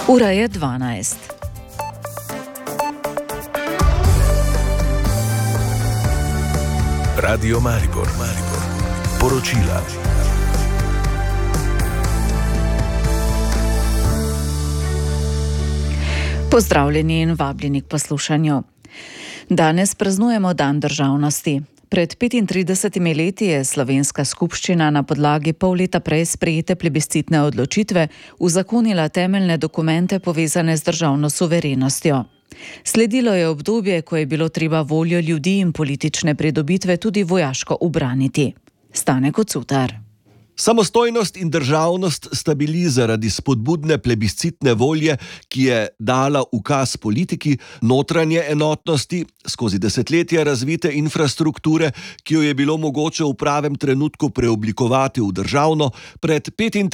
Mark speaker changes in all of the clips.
Speaker 1: Ura je 12.
Speaker 2: Radio Maribor. Poročila.
Speaker 1: Pozdravljeni in vabljeni k poslušanju. Danes praznujemo Dan državnosti. Pred 35 leti je slovenska skupščina na podlagi pol leta prej sprejete plebiscitne odločitve uzakonila temeljne dokumente povezane z državno suverenostjo. Sledilo je obdobje, ko je bilo treba voljo ljudi in politične pridobitve tudi vojaško ubraniti. Stane Kocutar.
Speaker 3: Samostojnost in državnost sta bili zaradi spodbudne plebiscitne volje, ki je dala ukaz politiki, notranje enotnosti, skozi desetletja razvite infrastrukture, ki jo je bilo mogoče v pravem trenutku preoblikovati v državno, pred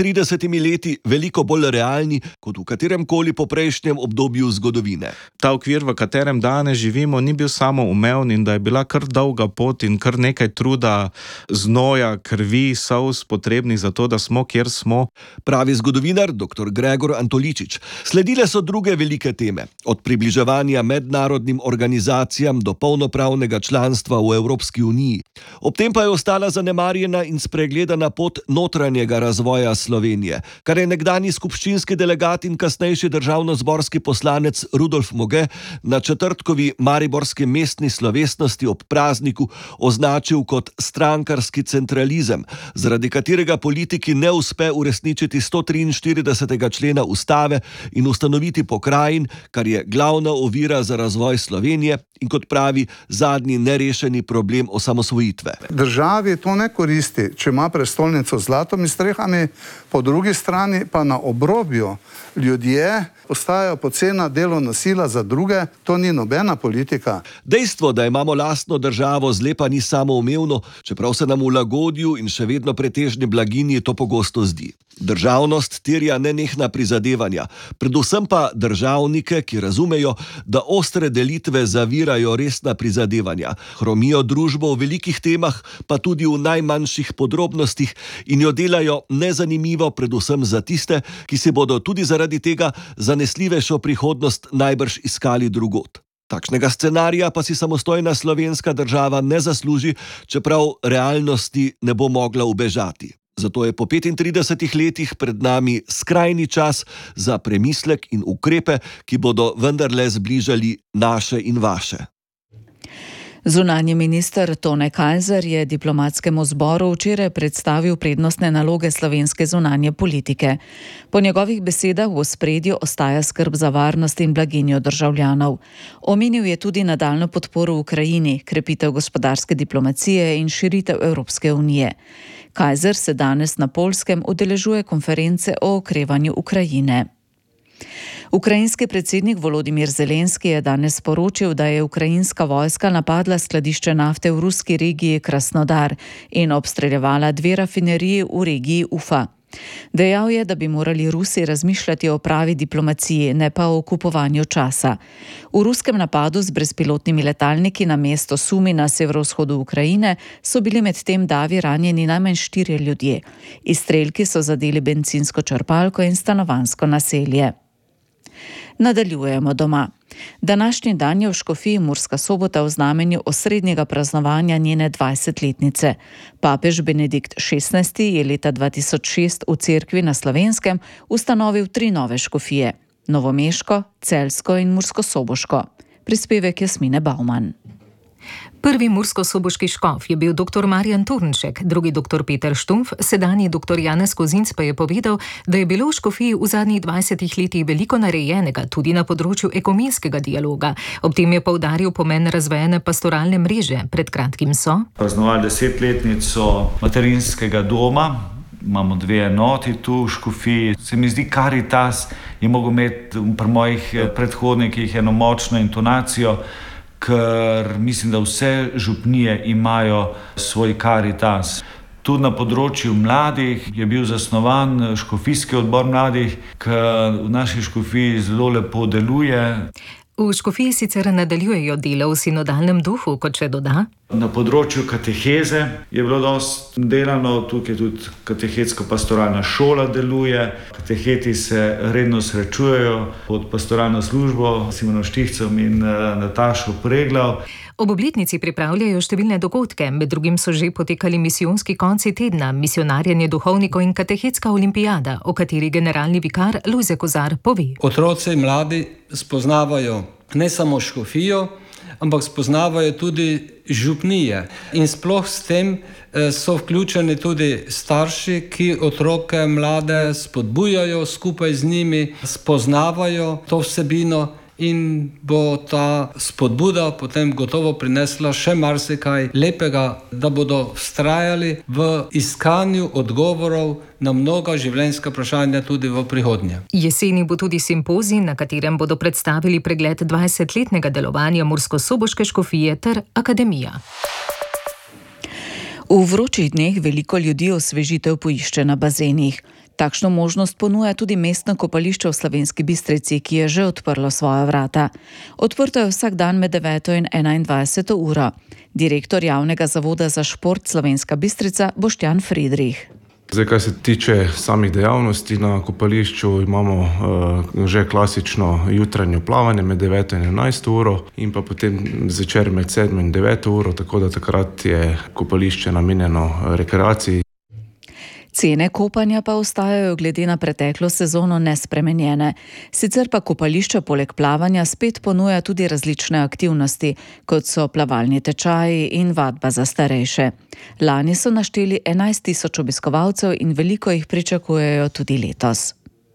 Speaker 3: 35 leti veliko bolj realni kot v kateremkoli poprejšnjem obdobju zgodovine.
Speaker 4: Ta okvir, v katerem danes živimo, ni bil samo umeven in da je bila kar dolga pot in kar nekaj truda, znoja, krvi, solz potrebnih za to, da smo, kjer smo.
Speaker 3: Pravi zgodovinar dr. Gregor Antoličič. Sledile so druge velike teme, od približevanja mednarodnim organizacijam do polnopravnega članstva v Evropski uniji. Ob tem pa je ostala zanemarjena in spregledana pot notranjega razvoja Slovenije, kar je nekdanji skupščinski delegat in kasnejši državnozborski poslanec Rudolf Moge na četrtkovi mariborski mestni slovesnosti ob prazniku označil kot strankarski centralizem, zaradi katerega politiki ne uspe uresničiti 143. člena ustave in ustanoviti pokrajin, kar je glavna ovira za razvoj Slovenije in, kot pravi, zadnji nerešeni problem osamosvojitve.
Speaker 5: Državi to ne koristi, če ima prestolnico z zlatimi strehami, po drugi strani pa na obrobju ljudje postajajo pocena delovna sila za druge, to ni nobena politika.
Speaker 3: Dejstvo, da imamo lastno državo, zlepa ni samoumevno, čeprav se nam v lagodju in še vedno pretežni blaginji to pogosto zdi. Državnost terja nenehna prizadevanja, predvsem pa državnike, ki razumejo, da ostre delitve zavirajo resna prizadevanja, hromijo družbo v velikih temah, pa tudi v najmanjših podrobnostih in jo delajo nezanimivo predvsem za tiste, ki si bodo tudi zaradi tega zanesljivejšo prihodnost najbrž iskali drugod. Takšnega scenarija pa si samostojna slovenska država ne zasluži, čeprav realnosti ne bo mogla ubežati. Zato je po 35 letih pred nami skrajni čas za premislek in ukrepe, ki bodo vendarle zbližali naše in vaše.
Speaker 1: Zunanji minister Tone Kajzer je diplomatskemu zboru včeraj predstavil prednostne naloge slovenske zunanje politike. Po njegovih besedah v ospredju ostaja skrb za varnost in blaginjo državljanov. Omenil je tudi nadaljnjo podporo Ukrajini, krepitev gospodarske diplomacije in širitev Evropske unije. Kajzer se danes na Poljskem udeležuje konference o okrevanju Ukrajine. Ukrajinski predsednik Volodimir Zelenski je danes sporočil, da je ukrajinska vojska napadla skladišče nafte v ruski regiji Krasnodar in obstreljevala 2 rafineriji v regiji Ufa. Dejal je, da bi morali Rusi razmišljati o pravi diplomaciji, ne pa o kupovanju časa. V ruskem napadu z brezpilotnimi letalniki na mesto Sumi na severovzhodu Ukrajine so bili medtem davi ranjeni najmanj 4 ljudje. Izstrelki so zadeli bencinsko črpalko in stanovanjsko naselje. Nadaljujemo doma. Današnji dan je v škofiji Murska Sobota v znamenju osrednjega praznovanja njene 20-letnice. Papež Benedikt XVI je leta 2006 v cerkvi na Slovenskem ustanovil 3 nove škofije: novomeško, celjsko in murskosoboško. Prispevek Jasmine Bauman.
Speaker 6: Prvi murskosoboški škof je bil dr. Marjan Turnšek, drugi dr. Peter Štumpf, sedanji dr. Janez Kozinc pa je povedal, da je bilo v škofiji v zadnjih 20 letih veliko narejenega tudi na področju ekumenskega dialoga. Ob tem je poudaril pomen razvejene pastoralne mreže. Pred kratkim so
Speaker 7: praznovali 10-letnico materinskega doma. Imamo 2 enoti tu v škofiji. Se mi zdi, Karitas je mogel imeti pri mojih predhodnikih eno močno intonacijo, ker mislim, da vse župnije imajo svoj Karitas. Tudi na področju mladih je bil zasnovan škofijski odbor mladih, ki v naši škofiji zelo lepo deluje.
Speaker 6: V škofiji sicer nadaljujejo delo v sinodalnem duhu, kot še doda.
Speaker 7: Na področju kateheze je bilo dosti delano, tukaj tudi katehetsko-pastoralna šola deluje. Kateheti se redno srečujejo pod pastoralno službo Simonom Štihcem in Natašo Preglav.
Speaker 6: Ob obletnici pripravljajo številne dogodke, med drugim so že potekali misijonski konci tedna, misionarjenje duhovnikov in katehetska olimpijada, o kateri generalni vikar Lojze Kozar pove.
Speaker 8: Otroci in mladi spoznavajo ne samo škofijo, ampak spoznavajo tudi župnije. In sploh s tem so vključeni tudi starši, ki otroke mlade spodbujajo, skupaj z njimi spoznavajo to vsebino. In bo ta spodbuda potem gotovo prinesla še marsikaj lepega, da bodo vztrajali v iskanju odgovorov na mnoga življenjska vprašanja tudi v prihodnje.
Speaker 6: Jeseni bo tudi simpozij, na katerem bodo predstavili pregled 20-letnega delovanja murskosoboške škofije ter akademija.
Speaker 1: V vročih dneh veliko ljudi osvežitev poišče na bazenih. Takšno možnost ponuja tudi mestno kopališče v Slovenski Bistrici, ki je že odprlo svoja vrata. Odprto je vsak dan med 9 in 21 uro. Direktor javnega zavoda za šport Slovenska Bistrica Boštjan Friedrich.
Speaker 9: Zdaj, kaj se tiče samih dejavnosti na kopališču, imamo že klasično jutranje plavanje med 9 in 11 uro in pa potem zvečer med 7 in 9 uro, tako da takrat je kopališče namenjeno rekreaciji.
Speaker 1: Cene kopanja pa ostajajo glede na preteklo sezono nespremenjene. Sicer pa kopališče poleg plavanja spet ponuja tudi različne aktivnosti, kot so plavalni tečaji in vadba za starejše. Lani so našteli 11.000 obiskovalcev in veliko jih pričakujejo tudi letos.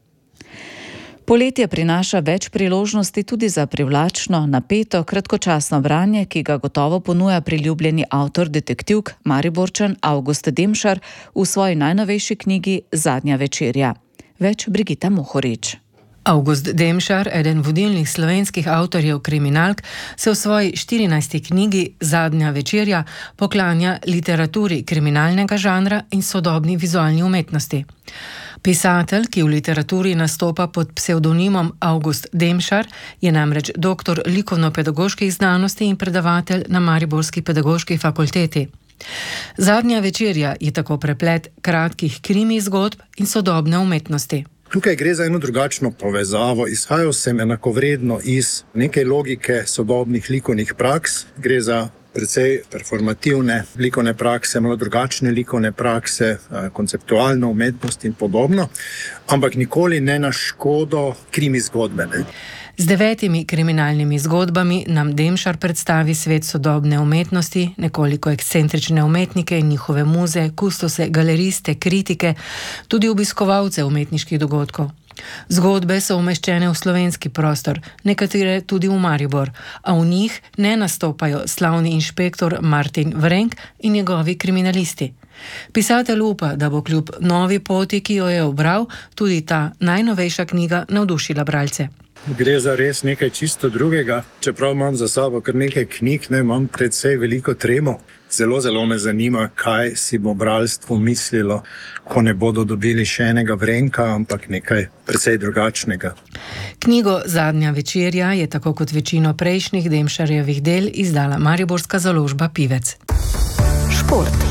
Speaker 1: Poletje prinaša več priložnosti tudi za privlačno, napeto, kratkočasno branje, ki ga gotovo ponuja priljubljeni avtor detektivk Mariborčan Avgust Demšar v svoji najnovejši knjigi Zadnja večerja. Več Brigita Mohorič.
Speaker 10: Avgust Demšar, eden vodilnih slovenskih avtorjev kriminalk, se v svoji 14. knjigi Zadnja večerja poklanja literaturi kriminalnega žanra in sodobni vizualni umetnosti. Pisatelj, ki v literaturi nastopa pod psevdonimom Avgust Demšar, je namreč doktor likovno-pedagoških znanosti in predavatelj na Mariborski pedagoški fakulteti. Zadnja večerja je tako preplet kratkih krimi zgodb in sodobne umetnosti.
Speaker 11: Tukaj gre za eno drugačno povezavo. Izhajal sem enakovredno iz neke logike sodobnih likovnih praks. Gre za precej performativne likovne prakse, malo drugačne likovne prakse, konceptualno umetnost in podobno, ampak nikoli ne na škodo krimi zgodbe.
Speaker 10: Z 9 kriminalnimi zgodbami nam Demšar predstavi svet sodobne umetnosti, nekoliko ekscentrične umetnike in njihove muze, kustose, galeriste, kritike, tudi obiskovalce umetniških dogodkov. Zgodbe so umeščene v slovenski prostor, nekatere tudi v Maribor, a v njih ne nastopajo slavni inšpektor Martin Vrenk in njegovi kriminalisti. Pisatelj upa, da bo kljub novi poti, ki jo je obral, tudi ta najnovejša knjiga navdušila bralce.
Speaker 11: Gre za res nekaj čisto drugega. Čeprav imam za sabo kar nekaj knjig, imam predvsej veliko tremo. Zelo me zanima, kaj si bo bralstvo mislilo, ko ne bodo dobili še enega Vrenka, ampak nekaj precej drugačnega.
Speaker 10: Knjigo Zadnja večerja je tako kot večino prejšnjih Demšarjevih del izdala mariborska založba Pivec.
Speaker 1: Šport.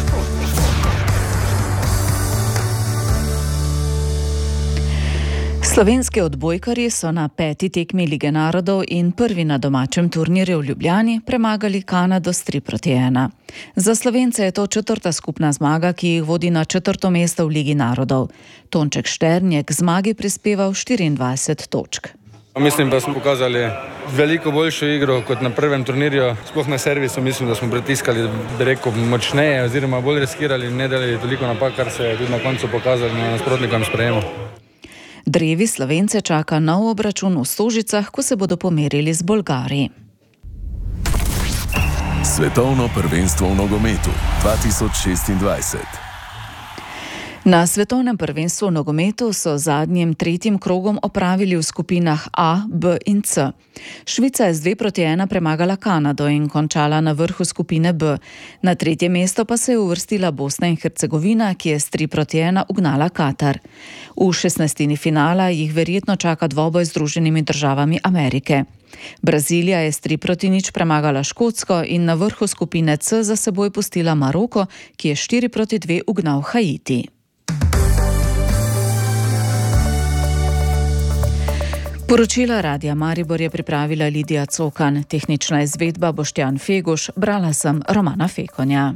Speaker 1: Slovenski odbojkarji so na 5. tekmi Lige narodov in prvi na domačem turnirju v Ljubljani premagali Kanado s 3-1. Za Slovence je to 4. skupna zmaga, ki jih vodi na 4. mesto v Ligi narodov. Tonček Štern je k zmagi prispeval 24 točk.
Speaker 12: Mislim, da smo pokazali veliko boljšo igro kot na prvem turnirju. Sploh na servisu mislim, da smo pritiskali, bi rekel, močneje oziroma bolj riskirali, ne delali toliko napak, kar se je tudi na koncu pokazalo na nasprotnikovem sprejemu.
Speaker 1: Drevi Slovence čaka nov obračun v Stožicah, ko se bodo pomerili z Bolgari.
Speaker 2: Svetovno prvenstvo v nogometu 2026.
Speaker 1: Na svetovnem prvenstvu v nogometu so zadnjim tretjim krogom opravili v skupinah A, B in C. Švica je z 2-1 premagala Kanado in končala na vrhu skupine B. Na tretje mesto pa se je uvrstila Bosna in Hercegovina, ki je s 3-1 ugnala Katar. V 16. finala jih verjetno čaka dvoboj z Združenimi državami Amerike. Brazilija je s 3-0 premagala Škotsko in na vrhu skupine C za seboj pustila Maroko, ki je 4-2 ugnal Haiti. Poročila Radia Maribor je pripravila Lidija Cokan, tehnična izvedba Boštjan Feguš, brala sem Romana Fekonja.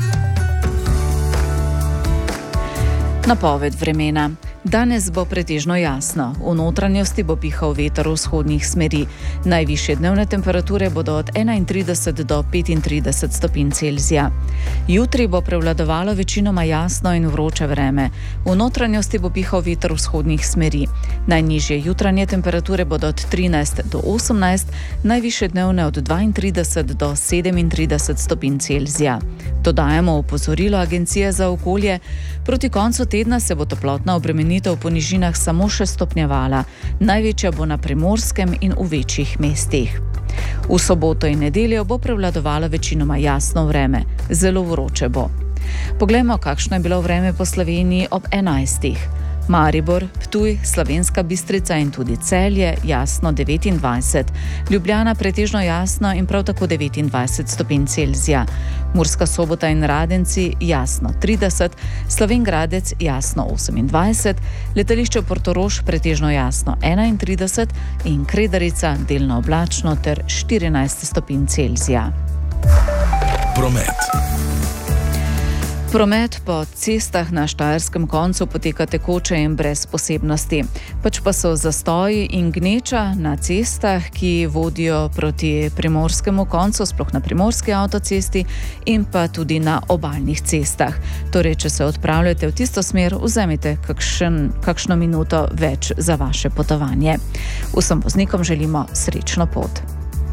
Speaker 1: Napoved vremena. Danes bo pretežno jasno. V notranjosti bo pihal veter vzhodnih smeri. Najvišje dnevne temperature bodo od 31 do 35 stopinj Celzija. Jutri bo prevladovalo večinoma jasno in vroče vreme. V notranjosti bo pihal veter vzhodnih smeri. Najnižje jutranje temperature bodo od 13 do 18, najvišje dnevne od 32 do 37 stopinj Celzija. Dodajamo opozorilo Agencije za okolje. Proti koncu tedna se bo toplotna obremenitev po nižinah samo še stopnjevala. Največja bo na Primorskem in v večjih mestih. V soboto in nedeljo bo prevladovalo večinoma jasno vreme. Zelo vroče bo. Poglejmo, kakšno je bilo vreme po Sloveniji ob 11. Maribor, Ptuj, Slovenska Bistrica in tudi Celje jasno 29, Ljubljana pretežno jasno in prav tako 29 stopinj Celzija, Murska Sobota in Radenci jasno 30, Slovenj Gradec jasno 28, letališče Portorož pretežno jasno 31 in Kredarica delno oblačno ter 14 stopinj Celzija.
Speaker 2: Promet.
Speaker 1: Promet po cestah na štajerskem koncu poteka tekoče in brez posebnosti. Pač pa so zastoji in gneča na cestah, ki vodijo proti primorskemu koncu, sploh na primorski avtocesti in pa tudi na obalnih cestah. Torej, če se odpravljate v tisto smer, vzemite kakšno minuto več za vaše potovanje. Vsem voznikom želimo srečno pot.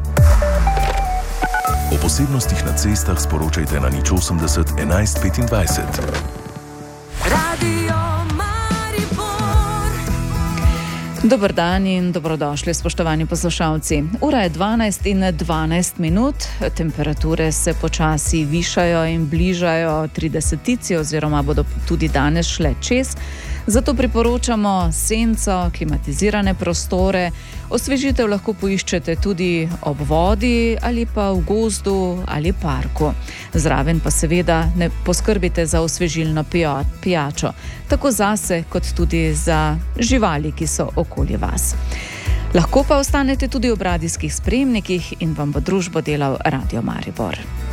Speaker 2: O posebnostih na cestah sporočajte na 080 11 25.
Speaker 1: Radio Maribor. Dober dan in dobrodošli, spoštovani poslušalci. Ura je 12 in 12 minut, temperature se počasi višajo in bližajo 30 oziroma bodo tudi danes šle čez. Zato priporočamo senco, klimatizirane prostore. Osvežitev lahko poiščete tudi ob vodi ali pa v gozdu ali parku. Zraven pa seveda ne poskrbite za osvežilno pijačo, tako zase kot tudi za živali, ki so okoli vas. Lahko pa ostanete tudi ob radijskih sprejemnikih in vam bo družbo delal Radio Maribor.